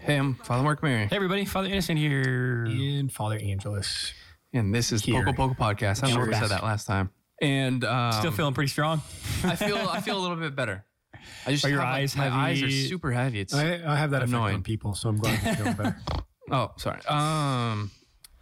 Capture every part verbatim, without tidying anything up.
Hey, I'm Father Mark Mary. Hey, everybody. Father Innocent here. And Father Angelus. And this is Here. Poco Poco Podcast. I don't know if we Sure. said that last time. And um, Still feeling pretty strong. I feel I feel a little bit better. I just Are your have, like, eyes my eyes are heavy? super heavy. It's I, I have that effect Annoying. on people, so I'm glad you're feeling better. oh sorry. Um,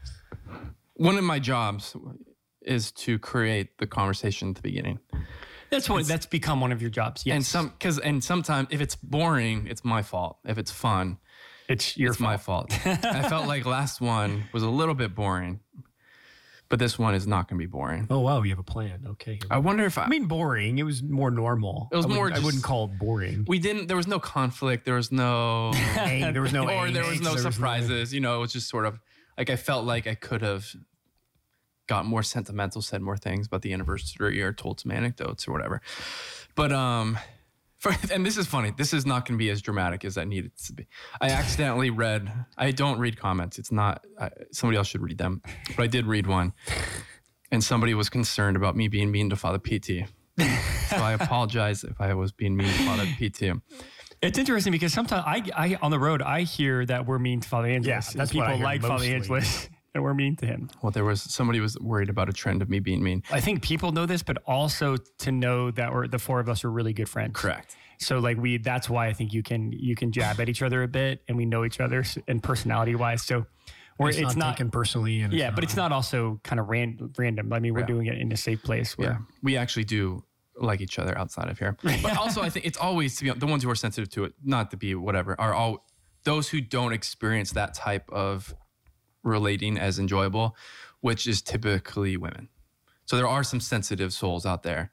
one of my jobs is to create the conversation at the beginning. That's what. That's become one of your jobs. Yes. And some because and sometimes if it's boring, it's my fault. If it's fun, it's your it's my fault. I felt like last one was a little bit boring, but this one is not going to be boring. Oh, wow, you have a plan. Okay. I wonder if I, I mean, boring. It was more normal. It was I more wouldn't- I just- wouldn't call it boring. we didn't. There was no conflict. There was no. Ang- there was no or there was angst, no there surprises. You know, it was just sort of like I felt like I could have got more sentimental, said more things about the anniversary, or told some anecdotes or whatever. But um, for, and this is funny. This is not going to be as dramatic as I needed it to be. I accidentally read. I don't read comments. It's not. I, somebody else should read them. But I did read one, and somebody was concerned about me being mean to Father P T. So I apologize if I was being mean to Father P T. It's interesting because sometimes I, I on the road I hear that we're mean to Father Angelus. Yeah, and that's what I people hear like Father mostly. Angelus, and we're mean to him. Well, there was somebody was worried about a trend of me being mean. I think people know this, but also to know that we're the four of us are really good friends. Correct. So like we, that's why I think you can you can jab at each other a bit, and we know each other s- and personality wise. So we're, it's, it's, not, not, taken personally. And yeah, but it's not also kind of ran, random. I mean, we're Yeah. doing it in a safe place. Where, Yeah, we actually do like each other outside of here. But also, I think it's always to be the ones who are sensitive to it, not to be whatever, are all those who don't experience that type of relating as enjoyable, which is typically women. So there are some sensitive souls out there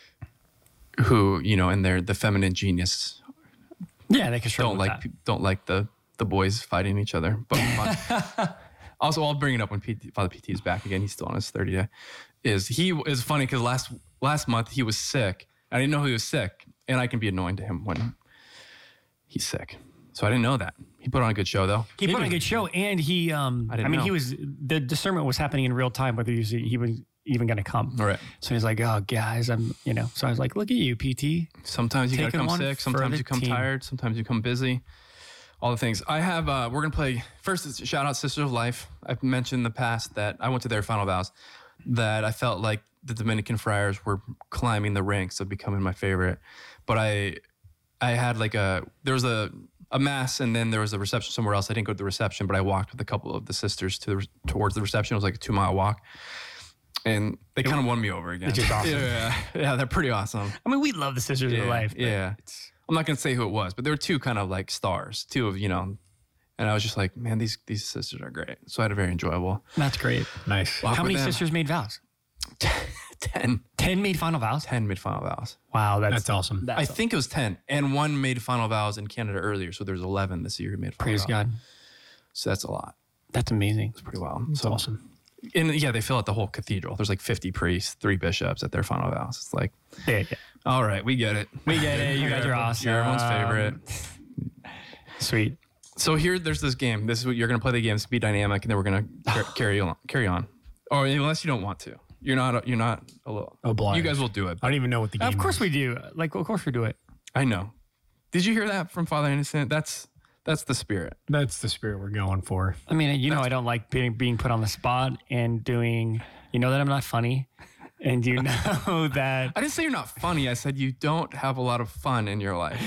who, you know, and they're the feminine genius yeah, they can struggle don't with like that. don't like the the boys fighting each other. But fun. Also, I'll bring it up when P T, Father P T is back again. He's still on his thirty day. Is he is funny because last last month he was sick. I didn't know he was sick, and I can be annoying to him when he's sick. So I didn't know that. He put on a good show though. He put on a good show, and he, um, I I, didn't mean, know. he was, the discernment was happening in real time, whether he was, he was even going to come. All right. So he's like, oh, guys, I'm, you know, so I was like, look at you, P T. Sometimes you gotta Taking come one sick. for Sometimes the you come team. tired. Sometimes you come busy. All the things. I have. Uh, we're gonna play first. It's shout out Sisters of Life. I've mentioned in the past that I went to their final vows. That I felt like the Dominican friars were climbing the ranks of becoming my favorite. But I, I had like a there was a a mass and then there was a reception somewhere else. I didn't go to the reception, but I walked with a couple of the sisters to the, towards the reception. It was like a two mile walk. And they kind of won me over again. It's just awesome. Yeah, yeah, they're pretty awesome. I mean, we love the Sisters Yeah, of Life. but yeah. it's- I'm not gonna say who it was, but there were two kind of like stars, two of you know, and I was just like, man, these these sisters are great. So I had a very enjoyable That's great. nice. walk How with many them. sisters made vows? ten, ten made final vows? ten made final vows. Wow, that's, That's awesome. That's I think it was ten, and one made final vows in Canada earlier, so there's eleven this year who made final praise vows. God. So that's a lot. That's amazing. It's pretty wild. That's so awesome. and yeah, they fill out the whole cathedral. There's like fifty priests, three bishops at their final vows. It's like, Yeah, yeah. all right, we get it. We get it. You guys are awesome. You're everyone's favorite. Sweet. So here, there's this game. This is what you're gonna play the game. It's be dynamic, and then we're gonna car- carry on. Carry on, or unless you don't want to, you're not. You're not a little. Obliged. You guys will do it. I don't even know what the game Of course is. we do. Like, of course we do it. I know. Did you hear that from Father Innocent? That's that's the spirit. That's the spirit we're going for. I mean, you know, I don't like being being put on the spot and doing. You know that I'm not funny, and you know that. I didn't say you're not funny. I said you don't have a lot of fun in your life.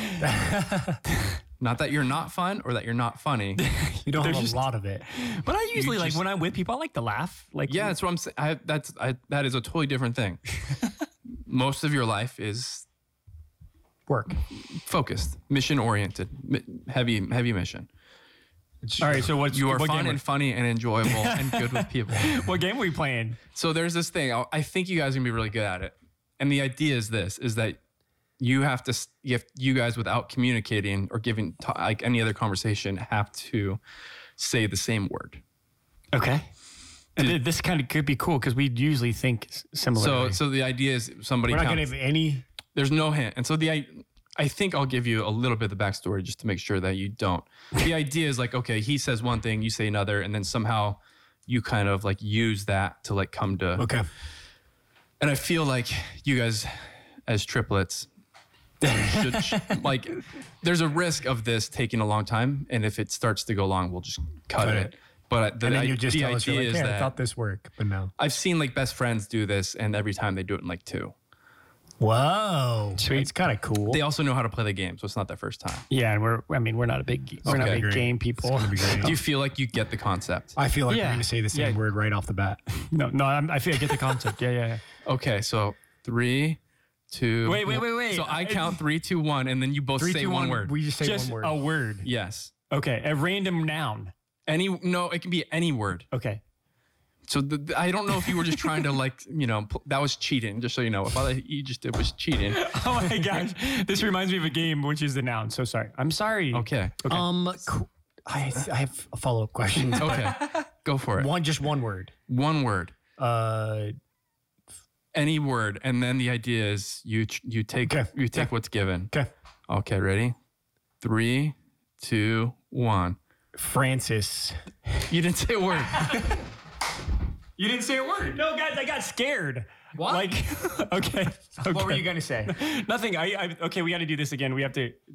Not that you're not fun or that you're not funny. You don't There's have just- a lot of it. But I usually like just- when I'm with people, I like to laugh. Like, Yeah, that's what I'm saying. I, that's I, that is a totally different thing. Most of your life is Work. focused, mission oriented, mi- heavy heavy mission. It's All right. So what's You are what fun game and funny and enjoyable and good with people. are, what game are we playing? So there's this thing. I- I think you guys are gonna be really good at it. And the idea is this: is that you have to, s- you, have, you guys, without communicating or giving t- like any other conversation, have to say the same word. Okay. And th- this kind of could be cool because we usually think s- So, similarly. so the idea is somebody We're not counts. going to have any. There's no hint, and so the I, I think I'll give you a little bit of the backstory just to make sure that you don't. The idea is like, okay, he says one thing, you say another, and then somehow you kind of like use that to like come to. Okay. And I feel like you guys, as triplets, should, sh- like, there's a risk of this taking a long time, and if it starts to go long, we'll just cut, Cut it. it. But the, And then I- you just the tell us, you're idea like, is hey, I that thought this worked, but no. I've seen like best friends do this, and every time they do it in like two. Whoa. Sweet. It's kind of cool. They also know how to play the game, so it's not their first time. Yeah, and we're I mean we're not a big we're not Okay, big great. game It's people. gonna be great. Do you feel like you get the concept? I feel like Yeah. we're going to say the same Yeah. word right off the bat. No, no, I'm, I feel I get the concept. Yeah, yeah. yeah. Okay, so three, two. Wait, wait, wait, wait. So I I- count three, two, one, and then you both Three, say two, one one. word. We just say Just one word. a word. Yes. Okay, a random noun. Any no, it can be any word. Okay. So the, the- I don't know if you were just trying to like you know pl- that was cheating. Just so you know, if all you just did was cheating. Oh my gosh, this reminds me of a game, which is the noun. So sorry. I'm sorry. Okay. Okay. Um, cool. I, I have a follow up question. Okay. Go for it. One, just one word. One word. Uh, Any word, and then the idea is you ch- you take Okay. you take Okay. what's given. okay. Okay, ready? Three, two, one. Francis. You didn't say a word. You didn't say a word. No, guys, I got scared. What? Like, okay. okay. What were you going to say? Nothing. I, I okay. We got to do this again. We have to.